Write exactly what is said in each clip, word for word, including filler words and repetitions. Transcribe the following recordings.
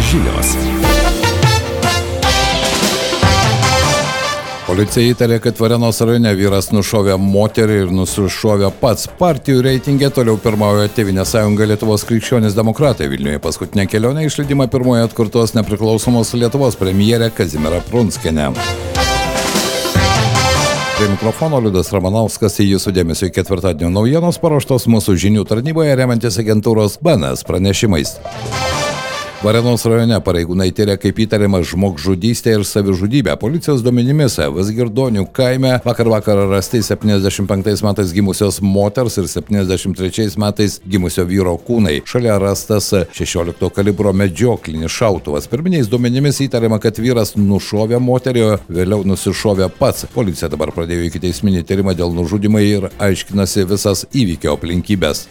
Žinios. Policija įtarė, kad Varėnos rajone vyras nušovė moterį ir nusišovė pats. Partijų reitingė toliau pirmauja Tėvynės sąjunga Lietuvos krikščionys demokratai. Vilniuje paskutinę kelionę išleidimą pirmoje atkurtos nepriklausomos Lietuvos premjerė Kazimiera Prunskienė. Prie mikrofono Liudas Ramanauskas, į jūsų dėmesio ketvirtadienio naujienos paruoštos mūsų žinių tarnyboje remiantis agentūros B N S pranešimais. Varėnos rajone pareigūnai tyria kaip įtariama žmogžudystė ir savižudybė. Policijos duomenimis Vazgirdonių kaime vakar vakarą rasti septyniasdešimt penktais metais gimusios moters ir septyniasdešimt trečiais metais gimusio vyro kūnai. Šalia rastas šešiolikto kalibro medžioklinis šautuvas. Pirminiais duomenimis įtariama, kad vyras nušovė moterį, o vėliau nusišovė pats. Policija dabar pradėjo ikiteisminį tyrimą dėl nužudymų ir aiškinasi visas įvykio aplinkybės.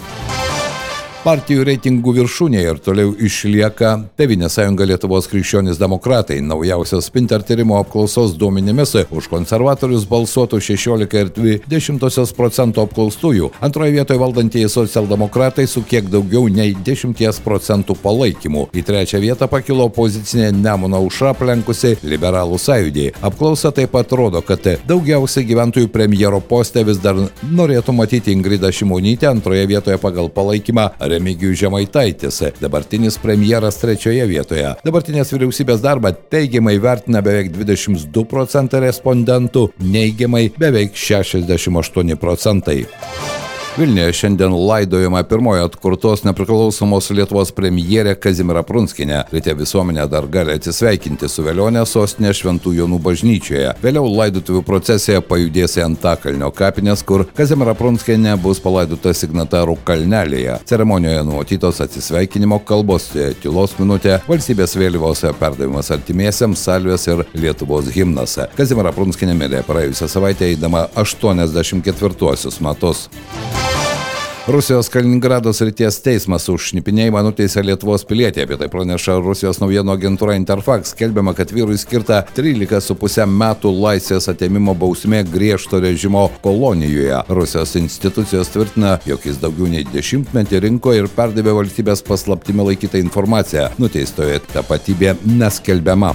Partijų reitingų viršūnėje ir toliau išlieka Tėvynės sąjunga Lietuvos krikščionys demokratai. Naujausios Spinter tyrimo apklausos duomenimis už konservatorius balsuotų šešiolika ir dvi dešimtosios procento apklaustųjų. Antroje vietoje valdantieji socialdemokratai su kiek daugiau nei dešimties procentų palaikymu. Į trečią vietą pakilo opozicinė Nemuno aušra aplenkusi Liberalų sąjūdį. Apklausa taip pat rodo, kad daugiausiai gyventojų premjero poste vis dar norėtų matyti Ingridą Šimonytę, antroje vietoje pagal palaikymą Remigijus Žemaitaitis, dabartinis premjeras trečioje vietoje. Dabartinės vyriausybės darbą teigiamai vertina beveik dvidešimt du procentai respondentų, neigiamai beveik šešiasdešimt aštuoni procentai. Vilniuje šiandien laidojama pirmoji atkurtos nepriklausomos Lietuvos premjerė Kazimiera Prunskienė. Ryte visuomenė dar gali atsisveikinti su velionė sostinė Šventų Jonų bažnyčioje. Vėliau laidotuvių procesija pajudės į Antakalnio kapines, kur Kazimiera Prunskienė bus palaidota Signatarų kalnelėje. Ceremonijoje numatytos atsisveikinimo kalbos, tylos minutė, valstybės vėliavos perdavimas artimiesiems, salvės ir Lietuvos himnas. Kazimiera Prunskienė mirė praėjusią savaitę eidama aštuoniasdešimt ketvirtuosius metus. Rusijos Kaliningrado srities teismas už šnipinėjimą nuteisė Lietuvos pilietį. Apie tai praneša Rusijos naujienų agentūra Interfax. Skelbiama, kad vyrui skirta trylika su puse metų laisvės atėmimo bausmė griežto režimo kolonijoje. Rusijos institucijos tvirtina, jog jis daugiau nei dešimtmetį rinko ir perdavė valstybės paslaptimi laikytą informaciją. Nuteistojo tapatybė neskelbiama.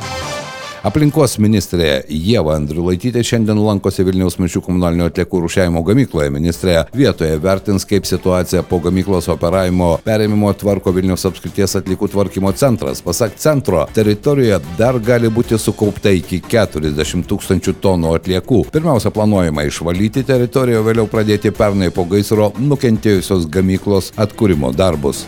Aplinkos ministrė Ieva Andriulaitytė šiandien lankosi Vilniaus Mišrių komunalinių atliekų rūšiavimo gamykloje. Ministrė vietoje vertins, kaip situaciją po gamyklos operavimo perėmimo tvarko Vilniaus apskrities atliekų tvarkymo centras. Pasak centro, teritorijoje dar gali būti sukaupta iki keturiasdešimt tūkstančių tonų atliekų. Pirmiausia, planuojama išvalyti teritoriją, vėliau pradėti pernai po gaisro nukentėjusios gamyklos atkūrimo darbus.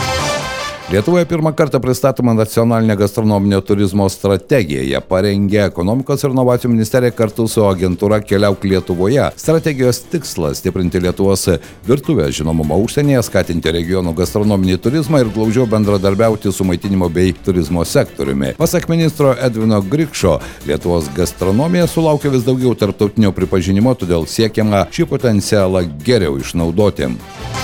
Lietuvoje pirmą kartą pristatoma nacionalinė gastronominio turizmo strategija. Ją parengė Ekonomikos ir inovacijų ministerija kartu su agentūra Keliauk Lietuvoje. Strategijos tikslas – stiprinti Lietuvos virtuvės žinomumą užsienyje, skatinti regionų gastronominį turizmą ir glaudžiau bendradarbiauti su maitinimo bei turizmo sektoriumi. Pasak ministro Edvino Grikšo, Lietuvos gastronomija sulaukia vis daugiau tarptautinio pripažinimo, todėl siekiama šį potencialą geriau išnaudoti.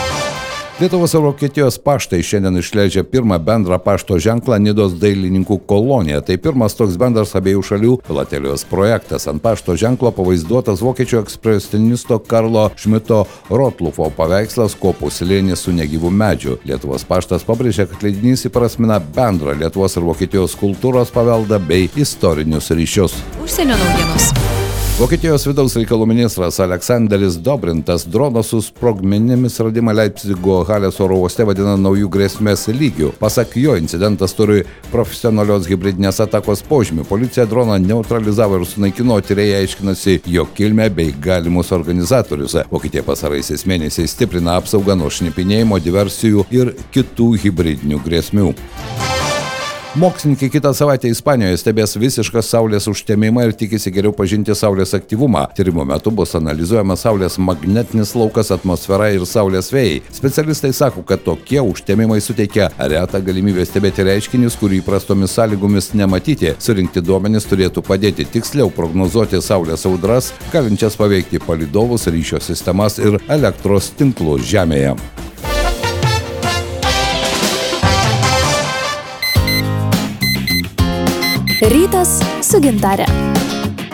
Lietuvos ir Vokietijos paštai šiandien išleidžia pirmą bendrą pašto ženklą Nidos dailininkų kolonija. Tai pirmas toks bendras abiejų šalių filatelijos projektas. Ant pašto ženklo pavaizduotas vokiečių ekspresionisto Karlo Šmito Rotlufo paveikslas Kopų slėnis su negyvu medžiu. Lietuvos paštas pabrėžia, kad leidinys įprasmina bendrą Lietuvos ir Vokietijos kultūros paveldą bei istorinius ryšius. Užsienio naujienos. Vokietijos vidaus reikalų ministras Aleksanderis Dobrintas drono su sprogmenimis radimą Leipzigo Halės oro uoste vadina naujų grėsmės lygių. Pasak jo, incidentas turi profesionalios hibridinės atakos požymių. Policija droną neutralizavo ir sunaikino, tyrėjai aiškinasi jo kilmę bei galimus organizatorius. Vokietija pasaraisiais mėnesiais stiprina apsaugą nuo šnipinėjimo, diversijų ir kitų hibridinių grėsmių. Mokslininkai kitą savaitę Ispanijoje stebės visišką saulės užtemimą ir tikisi geriau pažinti saulės aktyvumą. Tyrimo metu bus analizuojamas saulės magnetinis laukas, atmosfera ir saulės vėjai. Specialistai sako, kad tokie užtemimai suteikia retą galimybę stebėti reiškinius, kurių įprastomis sąlygomis nematyti. Surinkti duomenis turėtų padėti tiksliau prognozuoti saulės audras, galinčias paveikti palydovus, ryšio sistemas ir elektros tinklus Žemėje. Rytas su Gintare.